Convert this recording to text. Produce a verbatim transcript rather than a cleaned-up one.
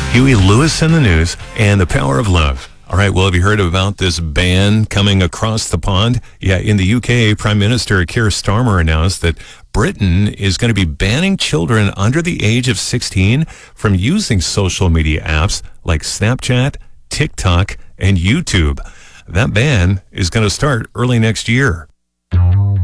Huey Lewis in the news and the power of love. All right, well, have you heard about this ban coming across the pond? Yeah, in the U K, Prime Minister Keir Starmer announced that Britain is going to be banning children under the age of sixteen from using social media apps like Snapchat, TikTok, and YouTube. That ban is going to start early next year.